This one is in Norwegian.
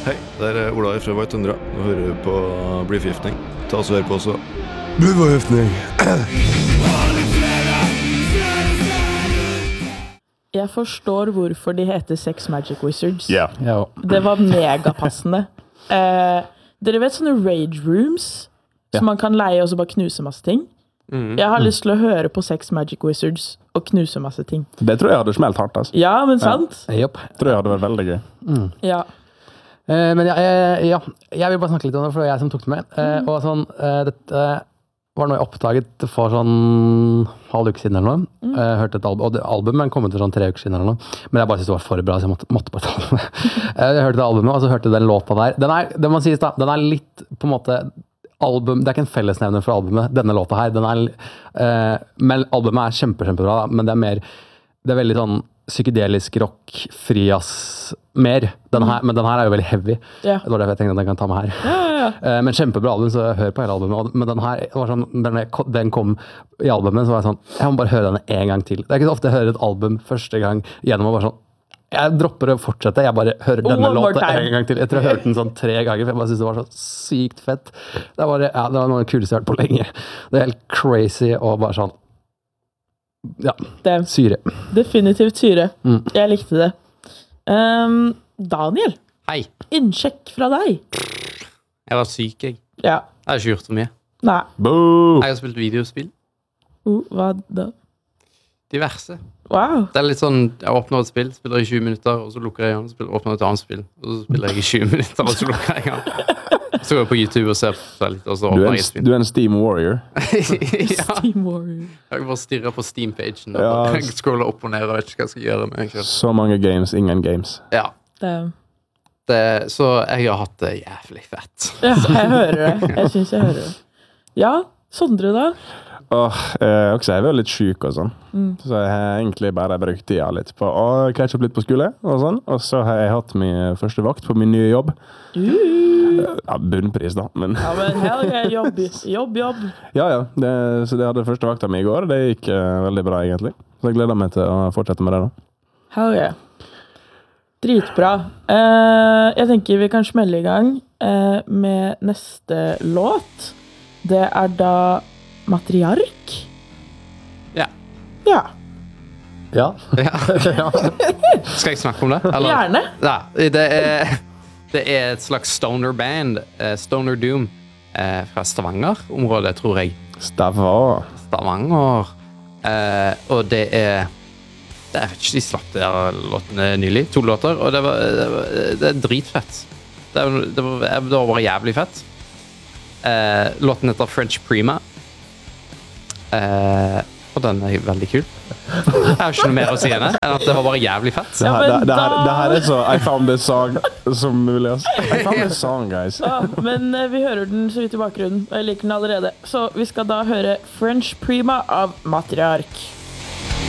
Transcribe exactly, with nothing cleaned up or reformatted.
Hei, det er Ola fra White Tundra. Nå hører du på Blyforgiftning. Ta oss og hør på også. Blyforgiftning! Jeg forstår hvorfor de heter Sex Magic Wizards. Ja. Ja. Det var megapassende. Eh, dere vet sånne rage rooms som man kan leie og så bare knuse masse ting? Mm. Jeg har lyst til å høre på Sex Magic Wizards og knuse masse ting. Det tror jeg hadde smelt hardt, altså. Ja, men sant? Ja. Yep. Tror jeg hadde vært veldig gøy. Mm. Ja. Eh, men ja, eh, ja, jeg vil bare snakke litt om det, for det var jeg som tok det med. Eh, og sånn, eh, dette var noe jeg oppdaget for sånn halv uke siden eller noe. Mm. Jeg hørte et album, og det albumet kom ut for sånn tre uker siden eller noe. Men jeg bare synes det var for bra, så jeg måtte, måtte bare ta det. Jeg hørte det albumet, og så hørte jeg den låta der. Den er, det må sies da, den er litt på en måte album, det er ikke en fellesnevner for albumet, denne låta her. Den er, eh, men albumet er kjempe, kjempebra, da, men det er mer, det er veldig sånn psykedelisk rock, frias, mer. Den her, men den her er jo veldig heavy. Ja. Det var derfor jeg tenkte at den kan ta med her. Ja, ja, ja. Eh, men kjempebra album, så jeg hører på hele albumet. Men den her, var sånn, den, den kom i albumet, så var jeg sånn, jeg må bare høre denne en gang til. Det er ikke så ofte jeg hører et album første gang gjennom og bare sånn, jeg dropper å fortsette, jeg bare hører denne låta en gang til. Jeg tror jeg hørte den sånn tre ganger, for jeg bare synes det var så sykt fett. Det var, ja, det var noe av det kuleste jeg har hørt på lenge. Det er helt crazy, og bare sånn, ja, det, syre. Definitivt syre. Mm. Jeg likte det. Um, Daniel, Hei, innsjekk fra deg. jeg var syk, jeg. Ja. Jeg har ikke gjort så mye. Nei. Boo! Jeg har spilt videospill. Uh, hva da? Diverse. Wow. Det er litt sånn, jeg åpner et spill, spiller i tjue minutter, og så lukker jeg igjen, spiller, åpner et annet spill, og så spiller jeg i tjue minutter, og så lukker jeg igjen. Så går jeg på YouTube og ser på litt, og så Du er, åpner jeg en, et spill. du er en Steam Warrior. ja. Steam Warrior. Jeg bare stirrer på Steam-pagen, og Ja. jeg scroller opp og ned, og vet ikke hva jeg skal gjøre med meg selv. Så mange games, ingen games. Ja, Det, det, så jeg har hatt det jævlig fett. ja, jeg hører det. Jeg synes jeg hører det. Ja, Sondre da? Åh, eh, også jeg var litt syk og sånn. Mm. Så jeg har egentlig bare brukt tida litt på å catch up litt på skole og sånn. Og så har jeg hatt min første vakt på min nye jobb. Uh. Ja, bunnpris da, men... Ja, men hell yeah, jobb, jobb, jobb. Ja, ja. Det, så det hadde første vakta mi i går. Det gikk eh, veldig bra egentlig. Så jeg gleder meg til å fortsette med det da. Hell yeah. Dritbra. Eh, jeg tenker vi kan smelle i gang eh, med neste låt. Det er da Matriark. Ja. Ja, Ja. Ja. Skal jeg snakke om det? Eller? gjerne. Ja, det er, det er et slags stoner band, eh, Stoner Doom, eh, fra Stavanger-området, tror jeg. Stava. Stavanger. Eh, og det er, det er, ikke de slapp de her låtene nylig, to låter, og det, var, det, var, det er dritfett. Det, var, det, var, det var bare jævlig fett. Eh, låten heter French Prima. Eh, og den er veldig kul. Jeg har ikke noe mer å si enn enn at det var bare jævlig fett. Det, Ja, her- men det, det, her, da- det her er så I found this song som mulig. Altså. I found this song, guys. Ja, men eh, vi hører den så vidt i bakgrunnen, og jeg liker den allerede. Så vi skal da høre French Prima av Matriark.